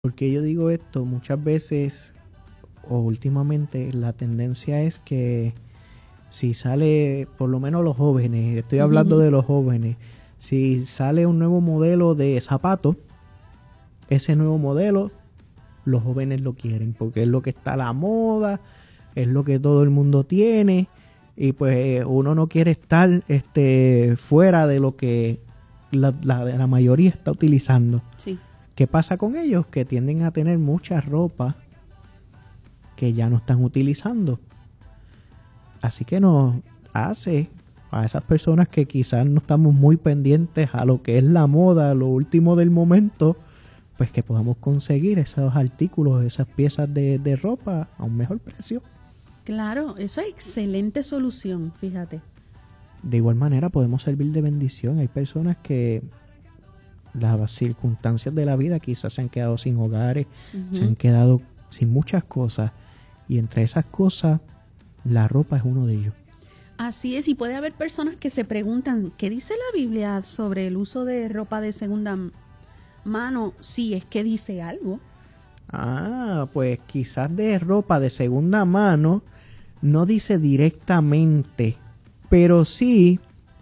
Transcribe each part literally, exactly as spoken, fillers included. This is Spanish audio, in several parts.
Porque yo digo esto, muchas veces o últimamente la tendencia es que si sale, por lo menos los jóvenes, estoy hablando de los jóvenes, si sale un nuevo modelo de zapato, ese nuevo modelo los jóvenes lo quieren porque es lo que está a la moda, es lo que todo el mundo tiene y pues uno no quiere estar este fuera de lo que la, la, la mayoría está utilizando. Sí. ¿Qué pasa con ellos? Que tienden a tener mucha ropa que ya no están utilizando. Así que nos hace a esas personas que quizás no estamos muy pendientes a lo que es la moda, lo último del momento, pues que podamos conseguir esos artículos, esas piezas de, de ropa a un mejor precio. Claro, eso es excelente solución, fíjate. De igual manera podemos servir de bendición. Hay personas que las circunstancias de la vida quizás se han quedado sin hogares, uh-huh. se han quedado sin muchas cosas y entre esas cosas la ropa es uno de ellos. Así es, y puede haber personas que se preguntan, ¿qué dice la Biblia sobre el uso de ropa de segunda mano? Sí, es que dice algo. Ah, pues quizás de ropa de segunda mano no dice directamente, pero sí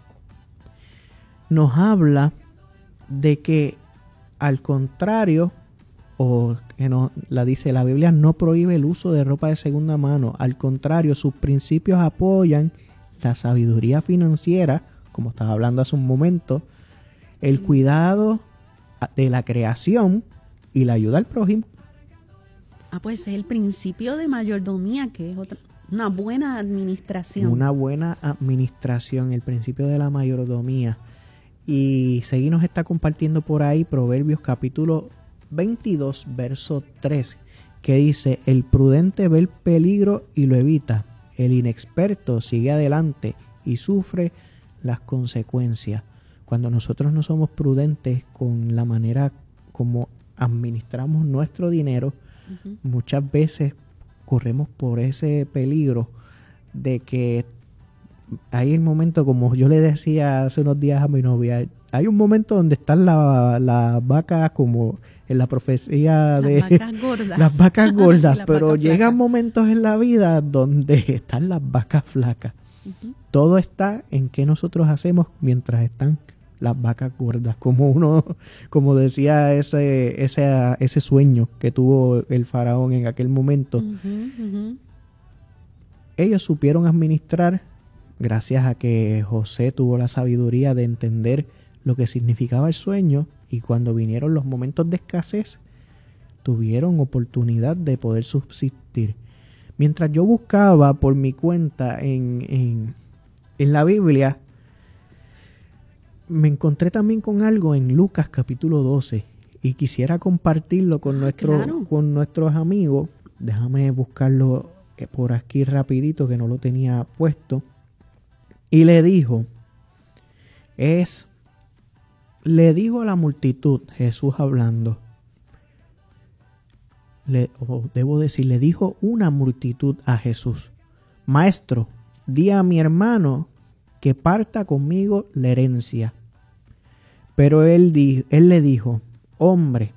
nos habla de que al contrario, o que no, la dice la Biblia no prohíbe el uso de ropa de segunda mano, al contrario, sus principios apoyan la sabiduría financiera, como estaba hablando hace un momento, el cuidado de la creación y la ayuda al prójimo. Ah, pues es el principio de mayordomía, que es otra, una buena administración. Una buena administración, el principio de la mayordomía. Y seguimos está compartiendo por ahí Proverbios capítulo veintidós, verso tres, que dice: el prudente ve el peligro y lo evita, el inexperto sigue adelante y sufre las consecuencias. Cuando nosotros no somos prudentes con la manera como administramos nuestro dinero, uh-huh. muchas veces corremos por ese peligro de que hay el momento, como yo le decía hace unos días a mi novia, hay un momento donde están las la vacas como en la profecía de las vacas gordas, las vacas gordas la pero vaca llegan flaca. Momentos en la vida donde están las vacas flacas. Uh-huh. Todo está en qué nosotros hacemos mientras están las vacas gordas, como uno, como decía ese, ese, ese sueño que tuvo el faraón en aquel momento. Uh-huh, uh-huh. Ellos supieron administrar gracias a que José tuvo la sabiduría de entender lo que significaba el sueño, y cuando vinieron los momentos de escasez, tuvieron oportunidad de poder subsistir. Mientras yo buscaba por mi cuenta en, en, en la Biblia, me encontré también con algo en Lucas capítulo doce, y quisiera compartirlo con, ah, nuestro, claro. con nuestros amigos. Déjame buscarlo por aquí rapidito, que no lo tenía puesto. Y le dijo, es, le dijo a la multitud, Jesús hablando, le, o debo decir, le dijo una multitud a Jesús: Maestro, di a mi hermano que parta conmigo la herencia. Pero él, di, él le dijo, hombre,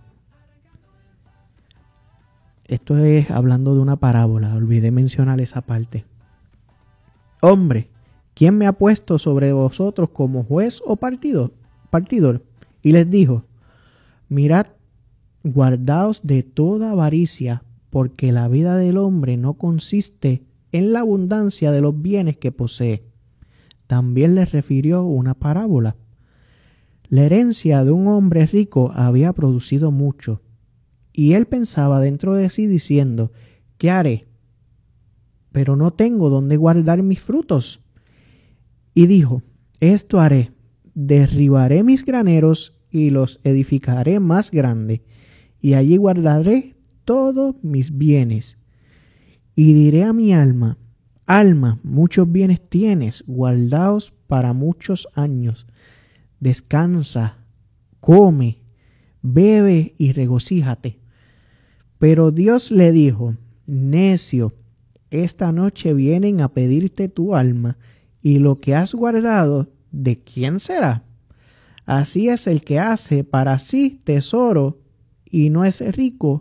esto es hablando de una parábola, olvidé mencionar esa parte. Hombre, ¿quién me ha puesto sobre vosotros como juez o partidor? partidor? Y les dijo, mirad, guardaos de toda avaricia, porque la vida del hombre no consiste en la abundancia de los bienes que posee. También les refirió una parábola. La herencia de un hombre rico había producido mucho, y él pensaba dentro de sí diciendo, ¿qué haré? Pero no tengo dónde guardar mis frutos. Y dijo, esto haré, derribaré mis graneros y los edificaré más grandes, y allí guardaré todos mis bienes. Y diré a mi alma, alma, muchos bienes tienes, guardados para muchos años. Descansa, come, bebe y regocíjate. Pero Dios le dijo, necio, esta noche vienen a pedirte tu alma, y lo que has guardado, ¿de quién será? Así es el que hace para sí tesoro y no es rico,